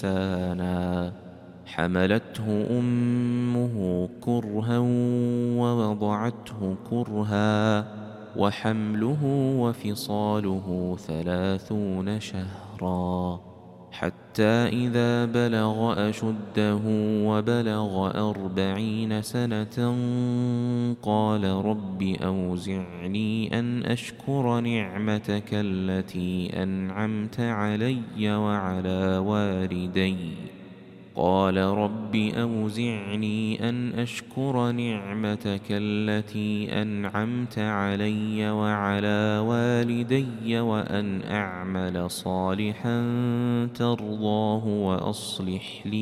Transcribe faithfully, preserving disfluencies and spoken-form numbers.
إنسانا حملته أمه كرها ووضعته كرها وحمله وفصاله ثلاثون شهرا حتى إذا بلغ أشده وبلغ أربعين سنة قال رب أوزعني أن أشكر نعمتك التي أنعمت علي وعلى والدي قال رب أوزعني أن أشكر نعمتك التي أنعمت علي وعلى والدي وأن أعمل صالحا ترضاه وأصلح لي